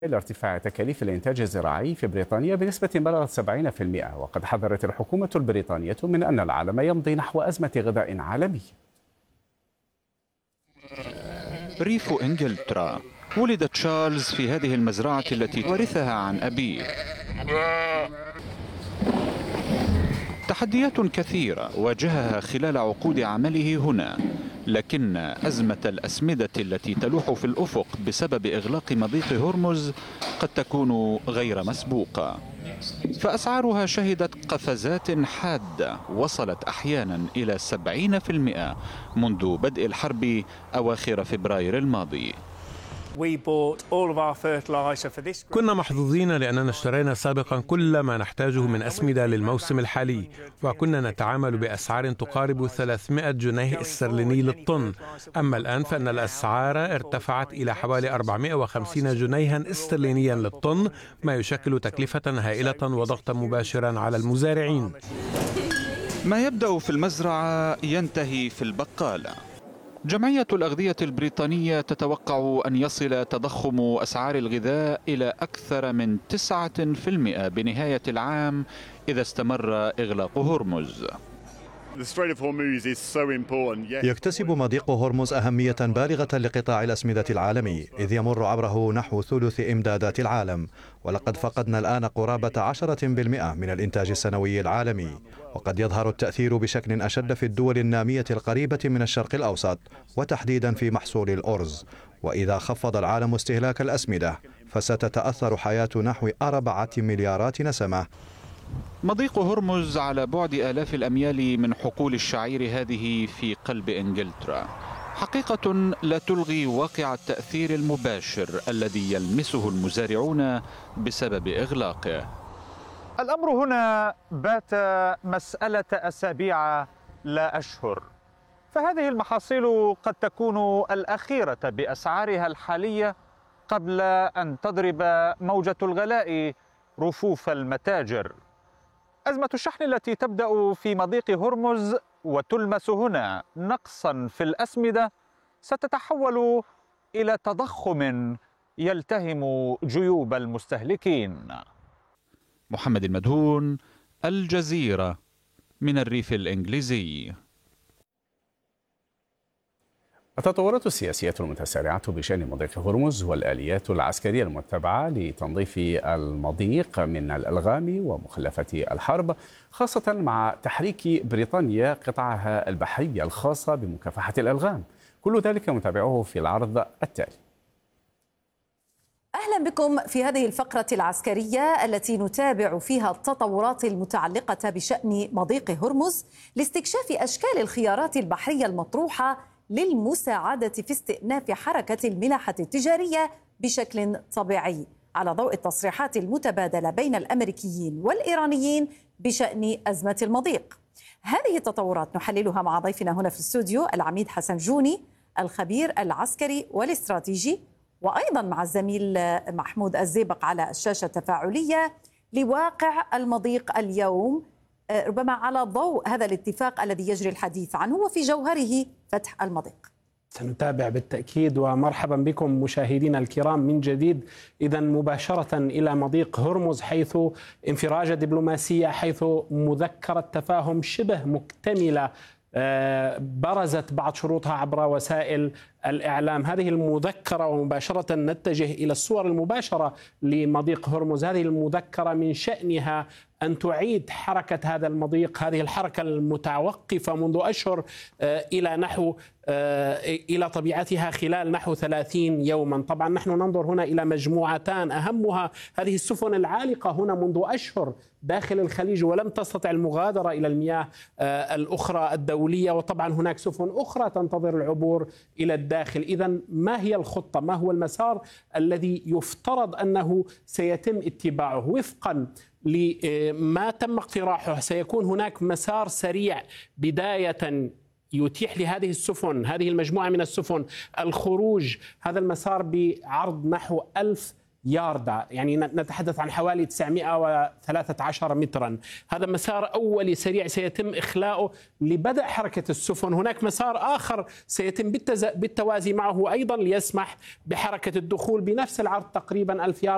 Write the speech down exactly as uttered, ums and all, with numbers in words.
إلى ارتفاع تكاليف الإنتاج الزراعي في بريطانيا بنسبة بلغت سبعين بالمئة، وقد حذرت الحكومة البريطانية من أن العالم يمضي نحو أزمة غذاء عالمي. ريف إنجلترا. ولد تشارلز في هذه المزرعة التي ورثها عن أبيه. تحديات كثيرة واجهها خلال عقود عمله هنا، لكن أزمة الأسمدة التي تلوح في الأفق بسبب إغلاق مضيق هرمز قد تكون غير مسبوقة، فأسعارها شهدت قفزات حادة وصلت أحيانا إلى سبعين بالمئة منذ بدء الحرب أواخر فبراير الماضي. كنا محظوظين لأننا اشترينا سابقا كل ما نحتاجه من أسمدة للموسم الحالي، وكنا نتعامل بأسعار تقارب ثلاثمائة جنيه استرليني للطن. أما الآن فإن الأسعار ارتفعت إلى حوالي أربعمائة وخمسين جنيها استرلينيا للطن، ما يشكل تكلفة هائلة وضغطا مباشرا على المزارعين. ما يبدأ في المزرعة ينتهي في البقالة. جمعية الأغذية البريطانية تتوقع أن يصل تضخم أسعار الغذاء إلى أكثر من تسعة بالمئة بنهاية العام إذا استمر إغلاق هرمز. يكتسب مضيق هرمز أهمية بالغة لقطاع الأسمدة العالمي، إذ يمر عبره نحو ثلث إمدادات العالم، ولقد فقدنا الآن قرابة عشرة بالمئة من الإنتاج السنوي العالمي، وقد يظهر التأثير بشكل أشد في الدول النامية القريبة من الشرق الأوسط، وتحديدا في محصول الأرز. وإذا خفض العالم استهلاك الأسمدة فستتأثر حياة نحو أربعة مليارات نسمة. مضيق هرمز على بعد آلاف الأميال من حقول الشعير هذه في قلب إنجلترا، حقيقة لا تلغي واقع التأثير المباشر الذي يلمسه المزارعون بسبب إغلاقه. الأمر هنا بات مسألة أسابيع لا أشهر، فهذه المحاصيل قد تكون الأخيرة بأسعارها الحالية قبل أن تضرب موجة الغلاء رفوف المتاجر. أزمة الشحن التي تبدأ في مضيق هرمز وتلمس هنا نقصا في الأسمدة ستتحول إلى تضخم يلتهم جيوب المستهلكين. محمد المدهون، الجزيرة، من الريف الإنجليزي. التطورات السياسية المتسارعة بشأن مضيق هرمز والآليات العسكرية المتبعة لتنظيف المضيق من الألغام ومخلفات الحرب، خاصة مع تحريك بريطانيا قطاعها البحري الخاص بمكافحة الألغام، كل ذلك متابعوه في العرض التالي. أهلا بكم في هذه الفقرة العسكرية التي نتابع فيها التطورات المتعلقة بشأن مضيق هرمز لاستكشاف أشكال الخيارات البحرية المطروحة للمساعدة في استئناف حركة الملاحة التجارية بشكل طبيعي، على ضوء التصريحات المتبادلة بين الأمريكيين والإيرانيين بشأن أزمة المضيق. هذه التطورات نحللها مع ضيفنا هنا في الاستوديو العميد حسن جوني، الخبير العسكري والاستراتيجي، وأيضا مع الزميل محمود الزيبق على الشاشة التفاعلية لواقع المضيق اليوم، ربما على ضوء هذا الاتفاق الذي يجري الحديث عنه وفي جوهره فتح المضيق. سنتابع بالتأكيد، ومرحبا بكم مشاهدينا الكرام من جديد. إذا مباشرة إلى مضيق هرمز، حيث انفراجة دبلوماسية، حيث مذكرة تفاهم شبه مكتملة برزت بعض شروطها عبر وسائل الإعلام. هذه المذكرة، ومباشرة نتجه إلى الصور المباشرة لمضيق هرمز، هذه المذكرة من شأنها أن تعيد حركة هذا المضيق، هذه الحركة المتوقفة منذ أشهر، إلى نحو إلى طبيعتها خلال نحو ثلاثين يوما. طبعا نحن ننظر هنا إلى مجموعتان، أهمها هذه السفن العالقة هنا منذ أشهر داخل الخليج ولم تستطع المغادرة إلى المياه الأخرى الدولية، وطبعا هناك سفن أخرى تنتظر العبور إلى الداخل. إذا ما هي الخطة؟ ما هو المسار الذي يفترض أنه سيتم اتباعه؟ وفقا لما تم اقتراحه سيكون هناك مسار سريع بداية يتيح لهذه السفن، هذه المجموعة من السفن، الخروج. هذا المسار بعرض نحو ألف ياردة، يعني نتحدث عن حوالي تسعمائة وثلاثة عشر مترا. هذا مسار أولي سريع سيتم إخلاؤه لبدء حركة السفن. هناك مسار آخر سيتم بالتوازي معه أيضا ليسمح بحركة الدخول بنفس العرض تقريبا ألف ياردة